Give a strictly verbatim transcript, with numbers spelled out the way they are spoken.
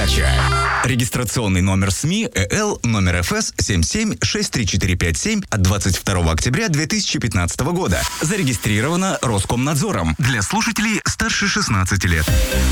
передача. Регистрационный номер СМИ ЭЛ номер эф эс семь семь шесть три четыре пять семь от двадцать второго октября две тысячи пятнадцатого года. Зарегистрировано Роскомнадзором для слушателей старше шестнадцати лет.